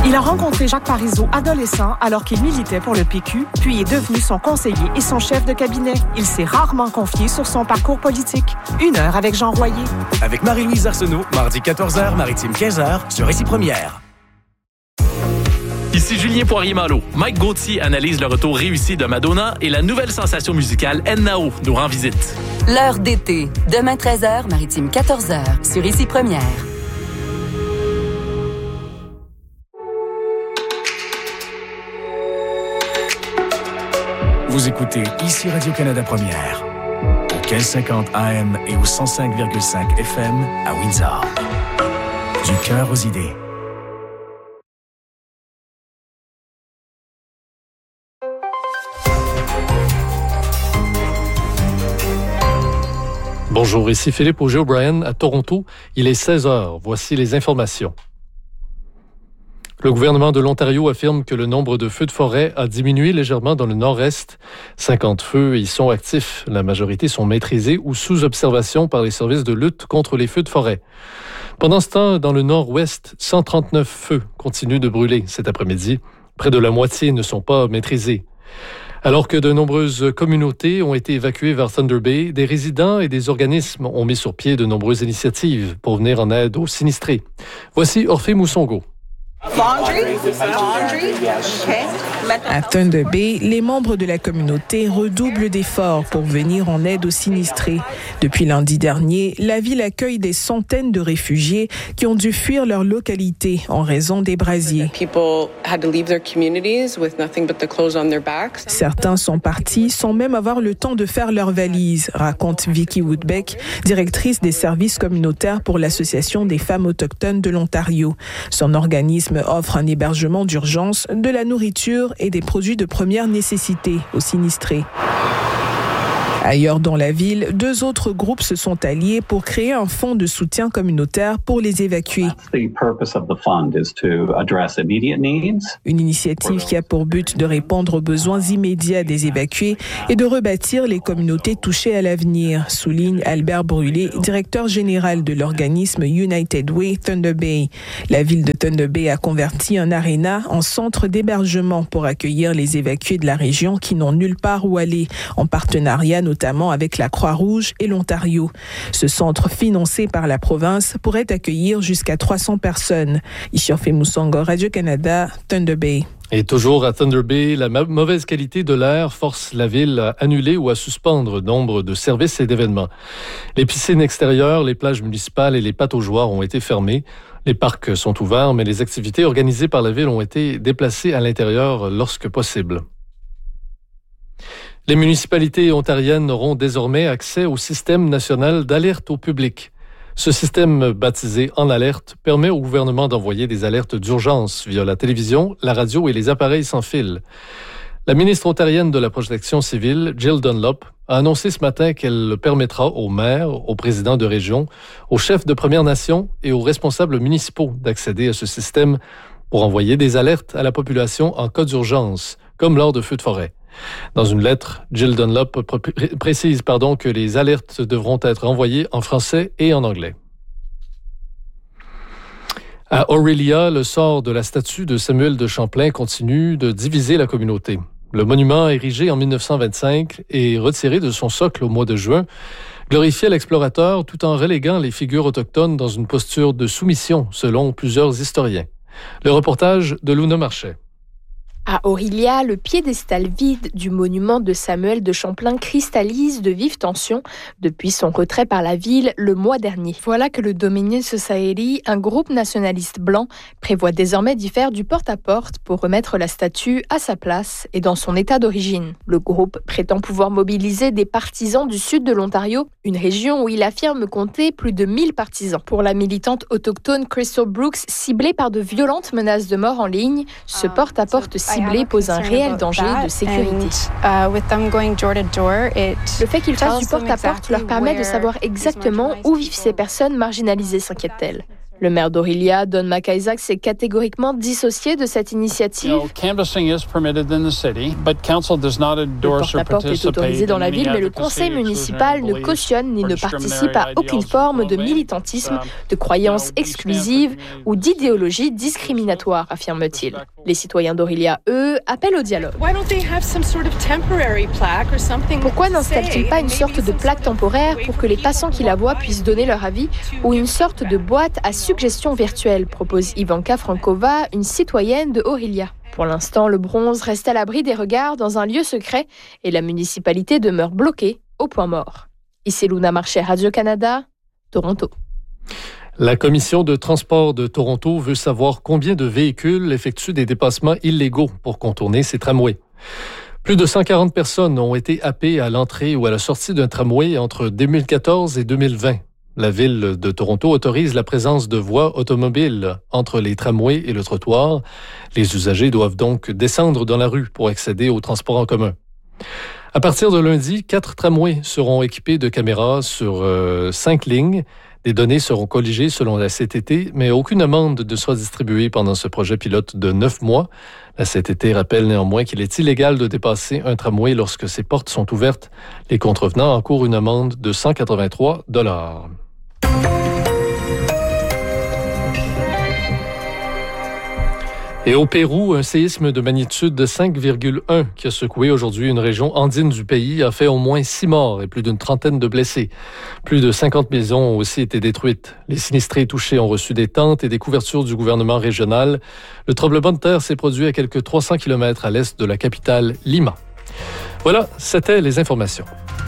Il a rencontré Jacques Parizeau adolescent alors qu'il militait pour le PQ, puis est devenu son conseiller et son chef de cabinet. Il s'est rarement confié sur son parcours politique. 1 heure avec Jean Royer. Avec Marie-Louise Arsenault, mardi 14h, Maritime 15h, sur Ici Première. Ici Julien Poirier-Malo. Mike Gauthier analyse le retour réussi de Madonna et la nouvelle sensation musicale N.A.O. nous rend visite. L'heure d'été. Demain 13h, Maritime 14h, sur Ici Première. Vous écoutez Ici Radio-Canada Première, au 1550 AM et au 105,5 FM à Windsor. Du cœur aux idées. Bonjour, ici Philippe Auger-O'Brien à Toronto. Il est 16h. Voici les informations. Le gouvernement de l'Ontario affirme que le nombre de feux de forêt a diminué légèrement dans le nord-est. 50 feux y sont actifs. La majorité sont maîtrisés ou sous observation par les services de lutte contre les feux de forêt. Pendant ce temps, dans le nord-ouest, 139 feux continuent de brûler cet après-midi. Près de la moitié ne sont pas maîtrisés. Alors que de nombreuses communautés ont été évacuées vers Thunder Bay, des résidents et des organismes ont mis sur pied de nombreuses initiatives pour venir en aide aux sinistrés. Voici Orphée Moussongo. À Thunder Bay, les membres de la communauté redoublent d'efforts pour venir en aide aux sinistrés. Depuis lundi dernier, la ville accueille des centaines de réfugiés qui ont dû fuir leur localité en raison des brasiers. Certains sont partis sans même avoir le temps de faire leurs valises, raconte Vicky Woodbeck, directrice des services communautaires pour l'Association des femmes autochtones de l'Ontario. Son organisme offre un hébergement d'urgence, de la nourriture et des produits de première nécessité aux sinistrés. Ailleurs dans la ville, 2 autres groupes se sont alliés pour créer un fonds de soutien communautaire pour les évacuer. Une initiative qui a pour but de répondre aux besoins immédiats des évacués et de rebâtir les communautés touchées à l'avenir, souligne Albert Brûlé, directeur général de l'organisme United Way Thunder Bay. La ville de Thunder Bay a converti un aréna en centre d'hébergement pour accueillir les évacués de la région qui n'ont nulle part où aller, en partenariat notamment avec la Croix-Rouge et l'Ontario. Ce centre financé par la province pourrait accueillir jusqu'à 300 personnes. Ici Orphée Moussongo, Radio-Canada, Thunder Bay. Et toujours à Thunder Bay, la mauvaise qualité de l'air force la ville à annuler ou à suspendre nombre de services et d'événements. Les piscines extérieures, les plages municipales et les pataugeoires ont été fermées. Les parcs sont ouverts, mais les activités organisées par la ville ont été déplacées à l'intérieur lorsque possible. Les municipalités ontariennes auront désormais accès au système national d'alerte au public. Ce système, baptisé En Alerte, permet au gouvernement d'envoyer des alertes d'urgence via la télévision, la radio et les appareils sans fil. La ministre ontarienne de la Protection civile, Jill Dunlop, a annoncé ce matin qu'elle le permettra aux maires, aux présidents de région, aux chefs de Premières Nations et aux responsables municipaux d'accéder à ce système pour envoyer des alertes à la population en cas d'urgence, comme lors de feux de forêt. Dans une lettre, Jill Dunlop précise que les alertes devront être envoyées en français et en anglais. À Orillia, le sort de la statue de Samuel de Champlain continue de diviser la communauté. Le monument, érigé en 1925 et retiré de son socle au mois de juin, glorifiait l'explorateur tout en reléguant les figures autochtones dans une posture de soumission, selon plusieurs historiens. Le reportage de Luna Marchais. À Orillia, le piédestal vide du monument de Samuel de Champlain cristallise de vives tensions depuis son retrait par la ville le mois dernier. Voilà que le Dominion Society, un groupe nationaliste blanc, prévoit désormais d'y faire du porte-à-porte pour remettre la statue à sa place et dans son état d'origine. Le groupe prétend pouvoir mobiliser des partisans du sud de l'Ontario, une région où il affirme compter plus de 1000 partisans. Pour la militante autochtone Crystal Brooks, ciblée par de violentes menaces de mort en ligne, ce porte-à-porte ciblé pose un réel danger de sécurité. Le fait qu'ils fassent du porte-à-porte leur permet de savoir exactement où vivent ces personnes marginalisées, s'inquiète-t-elle. Le maire d'Orillia, Don McIsaac, s'est catégoriquement dissocié de cette initiative. Le porte-à-porte est autorisé dans la ville, mais le conseil municipal ne cautionne ni ne participe à aucune forme de militantisme, de croyances exclusives ou d'idéologie discriminatoire, affirme-t-il. Les citoyens d'Orillia, eux, appellent au dialogue. Pourquoi n'installent-ils pas une sorte de plaque temporaire pour que les passants qui la voient puissent donner leur avis, ou une sorte de boîte à suggestions virtuelles, propose Ivanka Frankova, une citoyenne de Orillia. Pour l'instant, le bronze reste à l'abri des regards dans un lieu secret et la municipalité demeure bloquée au point mort. Ici Luna Marché, Radio-Canada, Toronto. La Commission de transport de Toronto veut savoir combien de véhicules effectuent des dépassements illégaux pour contourner ces tramways. Plus de 140 personnes ont été happées à l'entrée ou à la sortie d'un tramway entre 2014 et 2020. La Ville de Toronto autorise la présence de voies automobiles entre les tramways et le trottoir. Les usagers doivent donc descendre dans la rue pour accéder aux transports en commun. À partir de lundi, 4 tramways seront équipés de caméras sur 5 lignes. Des données seront colligées selon la CTT, mais aucune amende ne sera distribuée pendant ce projet pilote de 9 mois. La CTT rappelle néanmoins qu'il est illégal de dépasser un tramway lorsque ses portes sont ouvertes. Les contrevenants encourent une amende de 183 $. Et au Pérou, un séisme de magnitude de 5,1 qui a secoué aujourd'hui une région andine du pays a fait au moins 6 morts et plus d'une trentaine de blessés. Plus de 50 maisons ont aussi été détruites. Les sinistrés touchés ont reçu des tentes et des couvertures du gouvernement régional. Le tremblement de terre s'est produit à quelques 300 km à l'est de la capitale Lima. Voilà, c'était les informations.